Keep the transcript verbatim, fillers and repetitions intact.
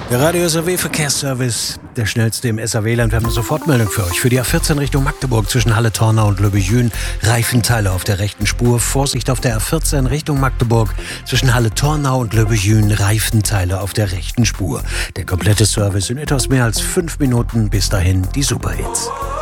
Der Radio S R W-Verkehrsservice, der schnellste im S R W-Land. Wir haben eine Sofortmeldung für euch. Für die A vierzehn Richtung Magdeburg zwischen Halle-Tornau und Löbejün. Reifenteile auf der rechten Spur. Vorsicht auf der A vierzehn Richtung Magdeburg zwischen Halle-Tornau und Löbejün. Reifenteile auf der rechten Spur. Der komplette Service in etwas mehr als fünf Minuten. Bis dahin die Superhits.